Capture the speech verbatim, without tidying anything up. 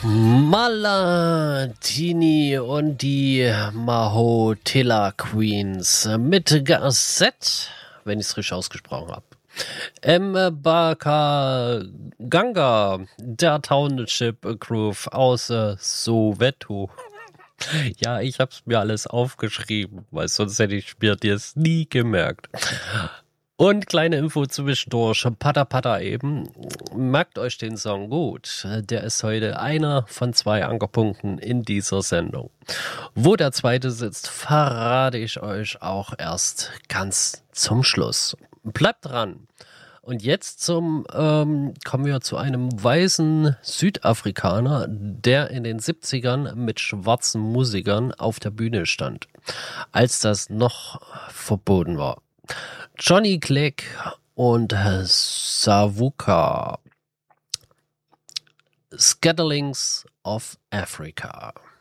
Malatini und die Mahotela Queens mit Gazette, wenn ich es richtig ausgesprochen habe. Mbaka Ganga, der Township Groove aus äh, Soweto. Ja, ich hab's mir alles aufgeschrieben, weil sonst hätte ich mir das nie gemerkt. Und kleine Info zwischendurch, Pata Pata eben, merkt euch den Song gut, der ist heute einer von zwei Ankerpunkten in dieser Sendung. Wo der zweite sitzt, verrate ich euch auch erst ganz zum Schluss. Bleibt dran. Und jetzt zum ähm, kommen wir zu einem weißen Südafrikaner, der in den siebzigern mit schwarzen Musikern auf der Bühne stand, als das noch verboten war. Johnny Clegg und Savuka, Scatterlings of Africa.